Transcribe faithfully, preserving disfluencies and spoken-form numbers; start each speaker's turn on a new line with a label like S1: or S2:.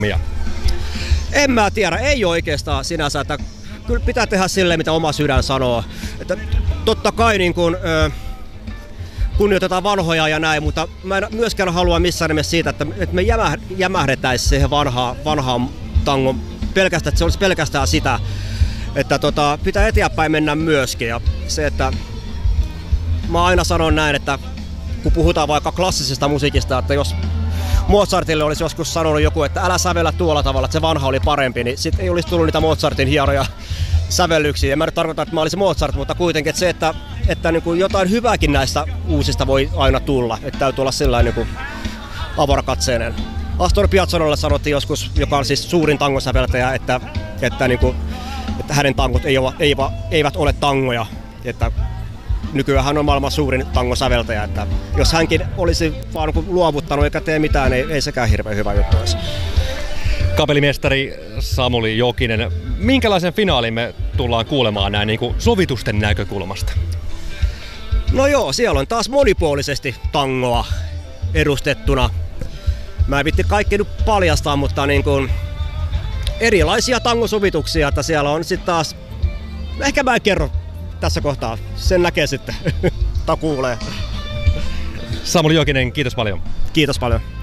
S1: En mä tiedä, ei oikeastaan sinänsä, että kyllä pitää tehdä silleen, mitä oma sydän sanoo. Että totta kai niin kun, ö, kunnioitetaan vanhoja ja näin, mutta mä en myöskään halua missään nimessä siitä, että, että me jämäh, jämähdetäisiin siihen vanhaan, vanhaan tangon pelkästään, että se olisi pelkästään sitä, että tota, pitää eteenpäin mennä myöskin. Ja se, että mä aina sanon näin, että kun puhutaan vaikka klassisesta musiikista, että jos Mozartille olisi joskus sanonut joku, että älä sävellä tuolla tavalla, että se vanha oli parempi, niin sitten ei olisi tullut niitä Mozartin hienoja sävellyksiä. En mä nyt tarkoita, että mä olisin Mozart, mutta kuitenkin että se, että, että niin kuin jotain hyvääkin näistä uusista voi aina tulla. Että täytyy olla sellainen niin avarakatseinen. Astor Piazzollalle sanottiin joskus, joka on siis suurin tangosäveltäjä, että, että, niin kuin, että hänen tangot eivät ole tangoja. Että nykyään hän on maailman suurin tangosäveltäjä, että jos hänkin olisi vaan luovuttanut eikä tee mitään, niin ei sekään hirveän hyvä juttu olisi.
S2: Kapellimestari Samuli Jokinen, minkälaisen finaalin me tullaan kuulemaan näin niin kuin sovitusten näkökulmasta?
S1: No joo, siellä on taas monipuolisesti tangoa edustettuna. Mä en vitti kaikki nyt paljastaa, mutta niin kuin erilaisia tangosovituksia, että siellä on sitten taas, ehkä mä en kerro tässä kohtaa, sen näkee sitten, tai kuulee.
S2: Samuli Jokinen, kiitos paljon.
S1: Kiitos paljon.